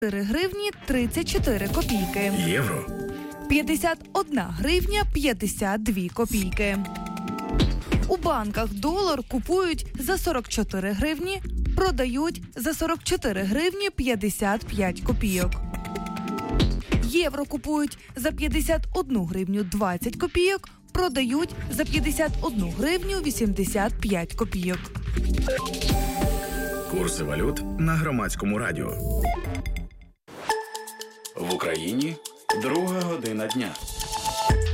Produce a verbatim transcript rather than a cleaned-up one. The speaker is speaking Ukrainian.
чотири гривні тридцять чотири копійки. Євро. п'ятдесят одна гривня п'ятдесят дві копійки. У банках долар купують за сорок чотири гривні, продають за сорок чотири гривні п'ятдесят п'ять копійок. Євро купують за п'ятдесят одну гривню двадцять копійок, продають за п'ятдесят одну гривню вісімдесят п'ять копійок. Курси валют на Громадському радіо. В Україні друга година дня.